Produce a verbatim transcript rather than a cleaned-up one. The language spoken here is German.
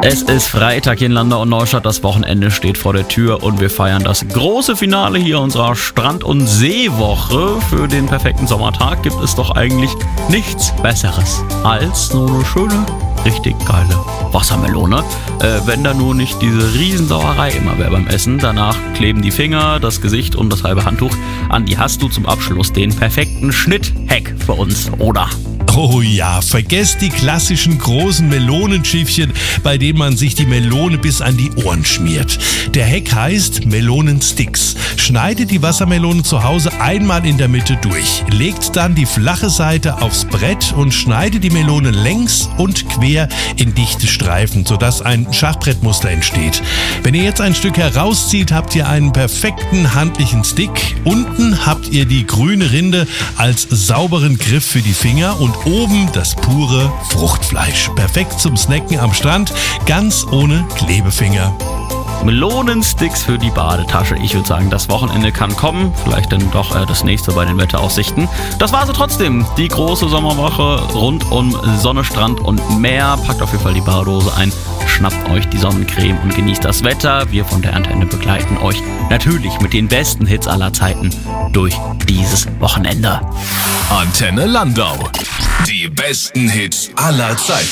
Es ist Freitag in Landau und Neustadt, das Wochenende steht vor der Tür und wir feiern das große Finale hier unserer Strand- und Seewoche. Für den perfekten Sommertag gibt es doch eigentlich nichts Besseres als so eine schöne, richtig geile Wassermelone. Äh, wenn da nur nicht diese Riesensauerei immer wäre beim Essen. Danach kleben die Finger, das Gesicht und das halbe Handtuch. Andi, hast du zum Abschluss den perfekten Schnitt-Hack für uns, oder? Oh ja, vergesst die klassischen großen Melonenschiffchen, bei denen man sich die Melone bis an die Ohren schmiert. Der Hack heißt Melonensticks. Schneidet die Wassermelone zu Hause einmal in der Mitte durch. Legt dann die flache Seite aufs Brett und schneidet die Melone längs und quer in dichte Streifen, sodass ein Schachbrettmuster entsteht. Wenn ihr jetzt ein Stück herauszieht, habt ihr einen perfekten handlichen Stick. Unten habt ihr die grüne Rinde als sauberen Griff für die Finger und oben das pure Fruchtfleisch. Perfekt zum Snacken am Strand, ganz ohne Klebefinger. Melonensticks für die Badetasche. Ich würde sagen, das Wochenende kann kommen. Vielleicht dann doch äh, das nächste bei den Wetteraussichten. Das war sie trotzdem. Die große Sommerwoche rund um Sonne, Strand und Meer. Packt auf jeden Fall die Badehose ein, schnappt euch die Sonnencreme und genießt das Wetter. Wir von der Antenne begleiten euch natürlich mit den besten Hits aller Zeiten durch dieses Wochenende. Antenne Landau. Die besten Hits aller Zeiten.